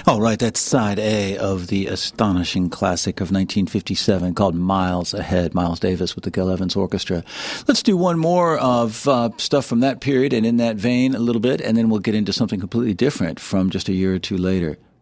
All right, that's side A of the astonishing classic of 1957 called Miles Ahead, Miles Davis with the Gil Evans Orchestra. Let's do one more of stuff from that period and in that vein a little bit, and then we'll get into something completely different from just a year or two later.